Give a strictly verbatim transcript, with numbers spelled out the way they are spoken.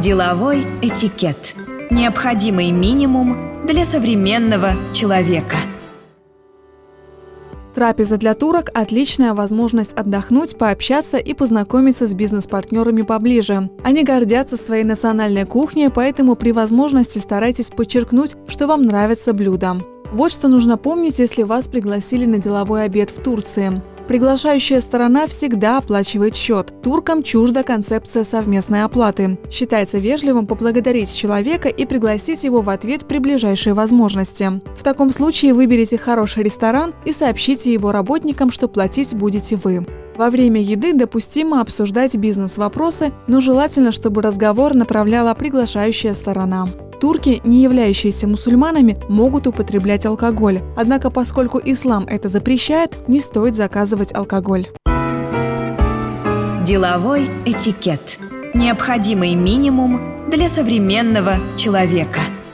Деловой этикет. Необходимый минимум для современного человека. Трапеза для турок – отличная возможность отдохнуть, пообщаться и познакомиться с бизнес-партнерами поближе. Они гордятся своей национальной кухней, поэтому при возможности старайтесь подчеркнуть, что вам нравится блюдо. Вот что нужно помнить, если вас пригласили на деловой обед в Турции. Приглашающая сторона всегда оплачивает счет. Туркам чужда концепция совместной оплаты. Считается вежливым поблагодарить человека и пригласить его в ответ при ближайшей возможности. В таком случае выберите хороший ресторан и сообщите его работникам, что платить будете вы. Во время еды допустимо обсуждать бизнес-вопросы, но желательно, чтобы разговор направляла приглашающая сторона. Турки, не являющиеся мусульманами, могут употреблять алкоголь. Однако, поскольку ислам это запрещает, не стоит заказывать алкоголь. Деловой этикет. Необходимый минимум для современного человека.